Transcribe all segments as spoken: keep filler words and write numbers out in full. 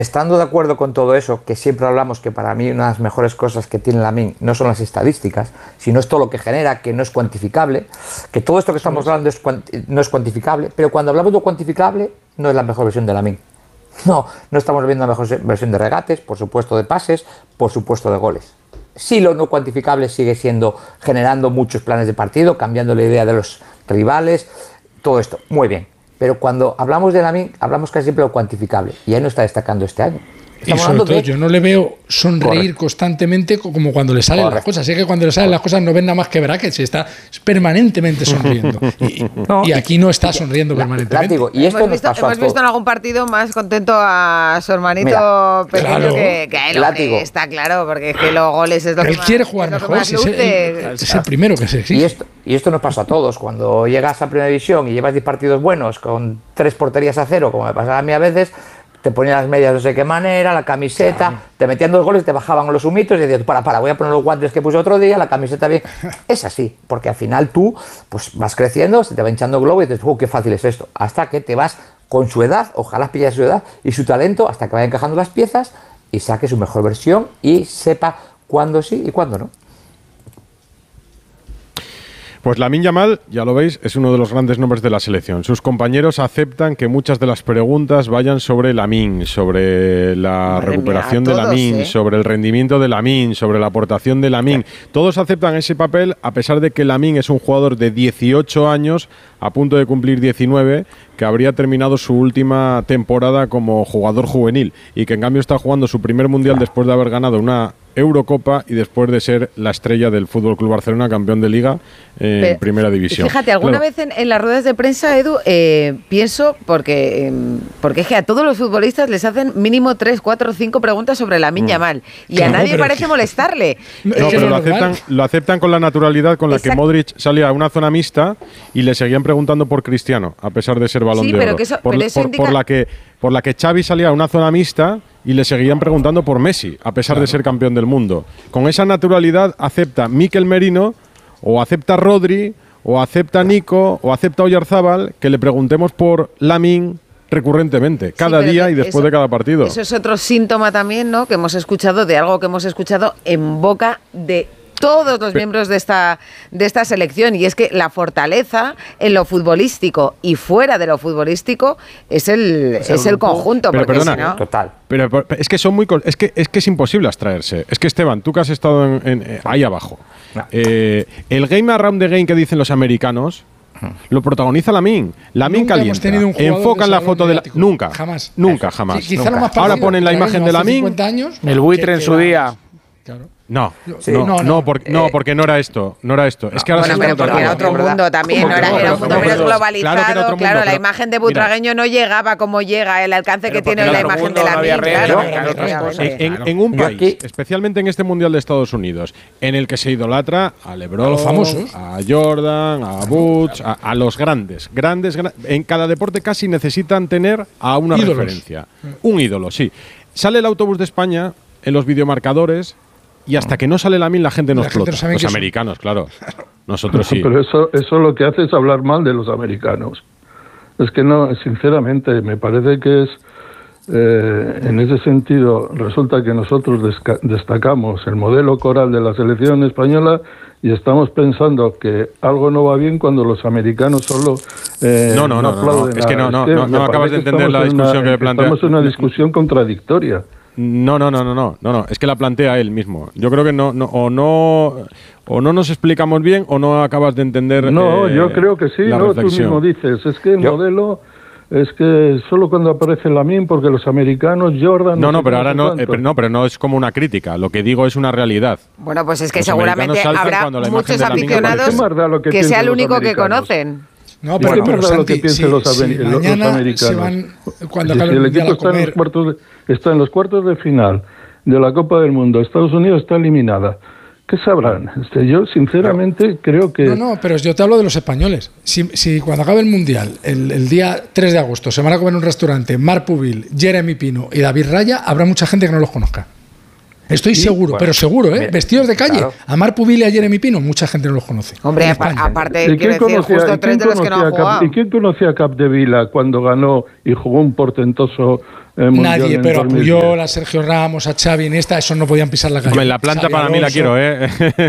estando de acuerdo con todo eso, que siempre hablamos que para mí una de las mejores cosas que tiene la Min no son las estadísticas, sino es todo lo que genera, que no es cuantificable, que todo esto que estamos hablando es no es cuantificable, pero cuando hablamos de cuantificable no es la mejor versión de la Min. No, no estamos viendo la mejor versión de regates, por supuesto de pases, por supuesto de goles. Sí, lo no cuantificable sigue siendo generando muchos planes de partido, cambiando la idea de los rivales, todo esto, muy bien. Pero cuando hablamos de la Min, hablamos casi siempre de lo cuantificable. Y ahí no está destacando este año. Estamos y sobre todo de... yo no le veo sonreír Correcto. constantemente como cuando le salen Correcto. las cosas. Es que cuando le salen las cosas no ven nada más que brackets, está permanentemente sonriendo. Y, no, y aquí no está sonriendo la, permanentemente. La, y esto hemos visto, hemos visto en algún partido más contento a su hermanito Mira, pequeño claro. que, que a él, hombre, está claro, porque es que los goles es lo él que más, quiere jugar mejor, es, es, el, es el primero que se exige. Y esto, y esto nos pasa a todos. Cuando llegas a Primera División y llevas diez partidos buenos con tres porterías a cero, como me pasaba a mí a veces, te ponían las medias de no sé qué manera, la camiseta, claro. te metían dos goles y te bajaban los humitos y decías, para, para, voy a poner los guantes que puse otro día, la camiseta bien. Es así, porque al final tú pues vas creciendo, se te va hinchando el globo y dices, oh, qué fácil es esto. Hasta que te vas con su edad, ojalá pilles su edad y su talento, hasta que vaya encajando las piezas y saque su mejor versión y sepa cuándo sí y cuándo no. Pues Lamine Yamal, ya lo veis, es uno de los grandes nombres de la selección. Sus compañeros aceptan que muchas de las preguntas vayan sobre Lamine, sobre la Madre recuperación mía, de Lamine, ¿eh? sobre el rendimiento de Lamine, sobre la aportación de Lamine. Todos aceptan ese papel, a pesar de que Lamine es un jugador de dieciocho años, a punto de cumplir diecinueve, que habría terminado su última temporada como jugador juvenil y que en cambio está jugando su primer mundial después de haber ganado una Eurocopa y después de ser la estrella del F C Barcelona, campeón de Liga eh, Pero, en Primera División. Fíjate, alguna claro. vez en, en las ruedas de prensa, Edu, eh, pienso, porque, eh, porque es que a todos los futbolistas les hacen mínimo tres, cuatro, cinco preguntas sobre Lamine Yamal y claro, a nadie parece que... molestarle. No, eh, pero lo aceptan, lo aceptan con la naturalidad con la Exacto. que Modric salía a una zona mixta y le seguían preguntando por Cristiano, a pesar de ser Balón sí, de pero Oro. Que eso, por, pero eso por, indica... por la que por la que Xavi salía a una zona mixta y le seguían preguntando por Messi, a pesar claro. de ser campeón del mundo. Con esa naturalidad acepta Mikel Merino, o acepta Rodri, o acepta Nico, o acepta Oyarzábal, que le preguntemos por Lamine recurrentemente, cada sí, día y después eso, de cada partido. Eso es otro síntoma también, ¿no?, que hemos escuchado, de algo que hemos escuchado en boca de todos los miembros de esta, de esta selección, y es que la fortaleza en lo futbolístico y fuera de lo futbolístico es el, es el, es el conjunto. Pero porque perdona, si no... total. Pero, pero es que son muy es que es que es imposible abstraerse. Es que Esteban, tú que has estado en, en, eh, ahí abajo, no. eh, el game around the game que dicen los americanos lo protagoniza Lamine. Lamine calienta. Enfocan la foto de la... Nunca. Jamás. Nunca, jamás. Sí, nunca. Ahora ponen la imagen de Lamine. El buitre en su día. Claro. No, sí. no, no, no, porque, eh, no, porque no era esto, no era esto. No. Es que ahora bueno, se pero porque era otro mundo también, no era, era un mundo menos globalizado. Claro, claro mundo, la imagen de Butragueño mira, no llegaba como llega, el alcance pero que tiene la imagen de Lamine. Claro, claro, claro, en, en un país, aquí, especialmente en este Mundial de Estados Unidos, en el que se idolatra a LeBron, a los famosos, a Jordan, a Butch, a, a los grandes, grandes, en cada deporte casi necesitan tener a una ídolos. referencia, un ídolo, sí. Sale el autobús de España en los videomarcadores. Y hasta que no sale Lamine la gente no explota. No los americanos, claro. Nosotros sí. Pero eso, eso lo que hace es hablar mal de los americanos. Es que no, sinceramente, me parece que es, eh, en ese sentido, resulta que nosotros desca- destacamos el modelo coral de la selección española y estamos pensando que algo no va bien cuando los americanos solo eh, no, no, no, no, no, no. Es que no, no, no, no acabas de entender la discusión que plantea. Estamos en una discusión contradictoria. No, no, no, no, no, no, no, es que la plantea él mismo. Yo creo que no, no, o no, o no nos explicamos bien o no acabas de entender. No, eh, yo creo que sí, no, tú mismo dices, es que el yo. modelo es que solo cuando aparece Lamine, porque los americanos, Jordan. No, no, no pero ahora no, eh, pero no, pero no es como una crítica. Lo que digo es una realidad. Bueno, pues es que los seguramente habrá muchos aficionados que, que sea el único que conocen. No, pero bueno, es verdad lo que piensan sí, los, sí, los, los americanos. Se van, cuando si el equipo está en, los cuartos de, está en los cuartos de final de la Copa del Mundo, Estados Unidos está eliminada. ¿Qué sabrán? Este, yo, sinceramente, no. creo que... No, no, pero yo te hablo de los españoles. Si, si cuando acabe el Mundial, el, el día tres de agosto, se van a comer en un restaurante Marc Pubil, Jeremy Pino y David Raya, habrá mucha gente que no los conozca. Estoy Sí, seguro, bueno, pero seguro, ¿eh? mira, Vestidos de calle. claro. A Marc Pubil y a Jeremy Pino, mucha gente no los conoce. Hombre, En apa- España. aparte, ¿Y quiero quién decir, conocía, justo y tres quién de los que no conocía han a Cap- jugado. ¿Y quién conocía a Capdevila cuando ganó y jugó un portentoso eh, mundial Nadie, en pero a dos mil diez? Puyol, a Sergio Ramos, a Xavi, Iniesta, esos no podían pisar la calle. Hombre, la planta Xavi para mí la Alonso. quiero, ¿eh?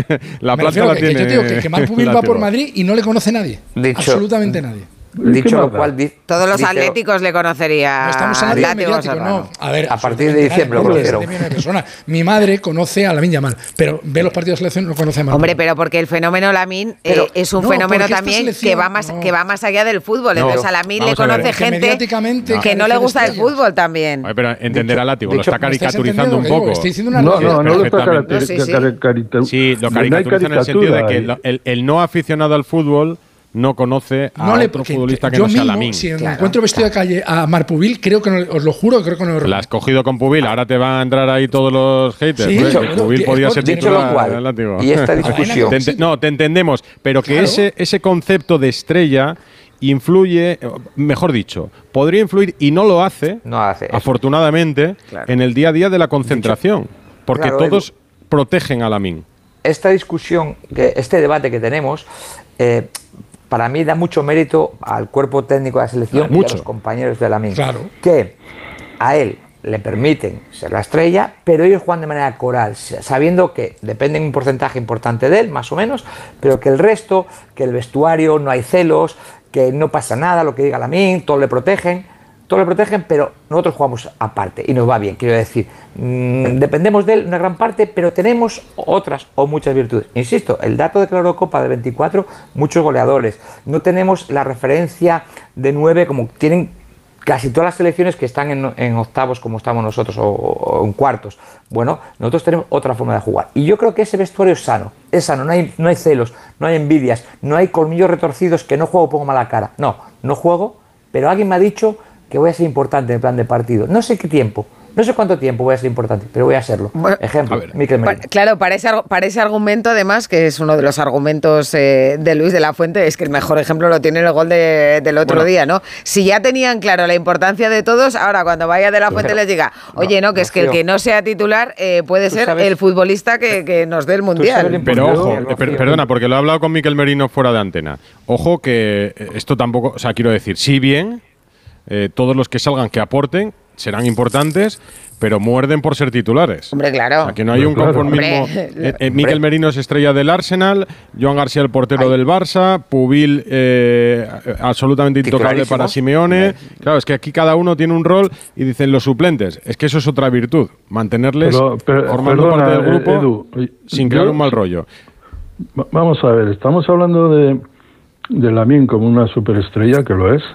la Me planta refiero la que, que tiene. yo te digo que, que Marc Pubil la va por tengo. Madrid y no le conoce nadie. Dicho- Absolutamente nadie. Dicho lo más da? cual, di- Todos los dice- atléticos le conocería No estamos hablando de Látigo mediático, Serrano. no. A ver, A partir de absolutamente diciembre nadie, lo miles de conocieron. millones de personas. Mi madre conoce a Lamine Yamal, pero ve los partidos de selección y no conoce a Marc Hombre, Pubil. pero porque el fenómeno Lamine Pero- eh, es un no, fenómeno porque esta también selección- que va más no. que va más allá del fútbol. No, Entonces a Lamine le vamos a ver. conoce Que gente mediáticamente que no carecen le gusta el estrellas. fútbol también. Ay, pero entender a Látigo, lo dicho- está ¿Me estáis caricaturizando un entendiendo lo que poco. digo? Estoy diciendo una No, realidad. no, no lo está perfectamente. No, sí, sí. caracterizando. Sí, lo caricaturizan en el sentido de que lo- el, el no aficionado al fútbol no conoce a No le otro porque futbolista que yo no sea mismo, Lamine. si me Claro, encuentro vestido de calle a Marc Pubil, creo que no, os lo juro, creo que no. La has cogido con Pubil, ahora te van a entrar ahí todos los haters. Sí, ¿eh? dicho- Que Pubil dicho- podía ser dicho Dicho titular, lo cual, eh, Látigo. y esta discusión. Te ente- no, te entendemos, pero que Claro. ese, ese concepto de estrella influye, mejor dicho, podría influir y no lo hace, No hace eso. afortunadamente, Claro. en el día a día de la concentración, porque Claro, todos Edu. protegen a Lamine. Esta discusión, que este debate que tenemos, eh, para mí da mucho mérito al cuerpo técnico de la selección y Mucho. a los compañeros de la M I N. Claro. Que a él le permiten ser la estrella, pero ellos juegan de manera coral, sabiendo que dependen un porcentaje importante de él, más o menos, pero que el resto, que el vestuario, no hay celos, que no pasa nada, lo que diga Lamine, todos le protegen, todos le protegen, pero nosotros jugamos aparte y nos va bien, quiero decir, mmm, dependemos de él una gran parte, pero tenemos otras o muchas virtudes. Insisto, el dato de la Eurocopa de veinticuatro, muchos goleadores, no tenemos la referencia de nueve como tienen casi todas las selecciones que están en, en octavos como estamos nosotros o, o en cuartos. Bueno, nosotros tenemos otra forma de jugar y yo creo que ese vestuario es sano, es sano, no hay, no hay celos, no hay envidias, no hay colmillos retorcidos que no juego pongo mala cara, no, no juego, pero alguien me ha dicho que voy a ser importante en el plan de partido, no sé qué tiempo, no sé cuánto tiempo voy a ser importante, pero voy a serlo. Bueno, Ejemplo, a ver. Mikel Pa- Merino. Claro, para ese, arg- para ese argumento, además, que es uno de los argumentos eh, de Luis de la Fuente, es que el mejor ejemplo lo tiene el gol de- del otro Bueno. día, ¿no? Si ya tenían claro la importancia de todos, ahora cuando vaya de la Fuente Pero- les diga, oye, no, que es que el Rocío, que no sea titular eh, puede tú ser sabes- el futbolista que, que nos dé el sabes Mundial. lo Pero Porque ojo, yo- eh, per- perdona, porque lo he hablado con Mikel Merino fuera de antena. Ojo que eh, esto tampoco, o sea, quiero decir, si bien eh, todos los que salgan que aporten serán importantes, pero muerden por ser titulares. Hombre, claro. O sea, que no hay un Claro. conformismo. Hombre. Eh, eh, Mikel Merino es estrella del Arsenal, Joan García el portero Ay. del Barça, Pubil eh, absolutamente intocable Titularísimo. para Simeone. Claro, es que aquí cada uno tiene un rol y dicen los suplentes. Es que eso es otra virtud, mantenerles Pero, pero, formando perdona, parte del grupo eh, Edu, sin yo- crear un mal rollo. Va- Vamos a ver, estamos hablando de, de Lamine como una superestrella, que lo es.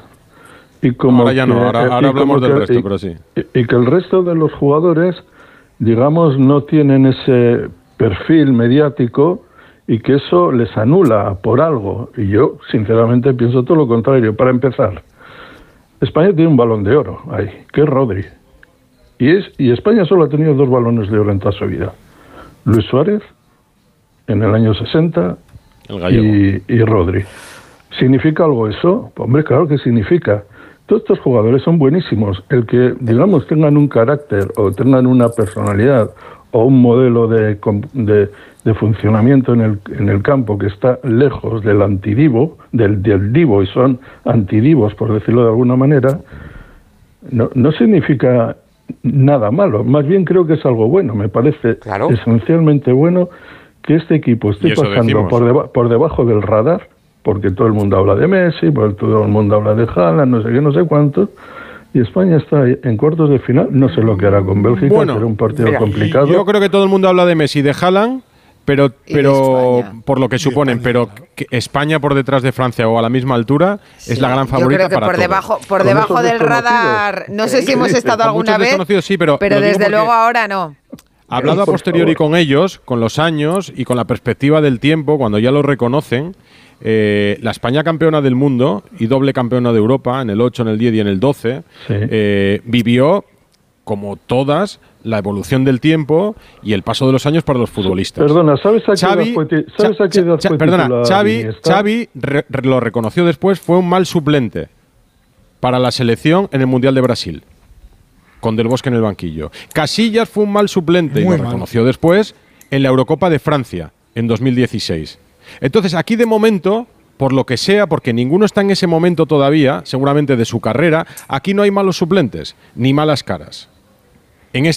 Y como Ahora ya no, que- ahora- y ahora hablamos como del que- resto, y- pero sí. Y, y que el resto de los jugadores, digamos, no tienen ese perfil mediático y que eso les anula por algo. Y yo, sinceramente, pienso todo lo contrario. Para empezar, España tiene un balón de oro ahí, que es Rodri. Y, es, y España solo ha tenido dos balones de oro en toda su vida. Luis Suárez, en el año sesenta, El gallego. y, y Rodri. ¿Significa algo eso? Hombre, claro que significa. Todos estos jugadores son buenísimos. El que, digamos, tengan un carácter o tengan una personalidad o un modelo de, com- de, de funcionamiento en el, en el campo que está lejos del antidivo, del, del divo, y son antidivos, por decirlo de alguna manera, no, no significa nada malo. Más bien creo que es algo bueno. Me parece Claro. esencialmente bueno que este equipo esté Y eso pasando decimos. por, deba- por debajo del radar, porque todo el mundo habla de Messi, porque todo el mundo habla de Haaland, no sé qué, no sé cuánto, y España está ahí en cuartos de final. No sé lo que hará con Bélgica, Bueno, será un partido mira, complicado. Yo creo que todo el mundo habla de Messi y de Haaland, pero, Y de pero España. por lo que suponen, pero que España por detrás de Francia o a la misma altura es la gran Yo favorita creo que para por todos. debajo, por Con debajo esos del radar, desconocidos. no sé si hemos estado Con alguna muchos vez, desconocidos, sí, pero lo digo desde porque- luego ahora no. Hablado a Por posteriori favor. con ellos, con los años y con la perspectiva del tiempo, cuando ya lo reconocen, eh, la España campeona del mundo y doble campeona de Europa en el ocho, en el diez y en el doce, Sí. eh, vivió, como todas, la evolución del tiempo y el paso de los años para los futbolistas. Perdona, ¿sabes a qué edad Xavi, fue, ti- ¿sabes a qué Cha- edad Cha- fue perdona, titular Xavi, Iniesta? Xavi re- re- lo reconoció después, fue un mal suplente para la selección en el Mundial de Brasil. con Del Bosque en el banquillo. Casillas fue un mal suplente Muy y lo mal. reconoció después en la Eurocopa de Francia en dos mil dieciséis. Entonces, aquí de momento, por lo que sea, porque ninguno está en ese momento todavía, seguramente de su carrera, aquí no hay malos suplentes, ni malas caras.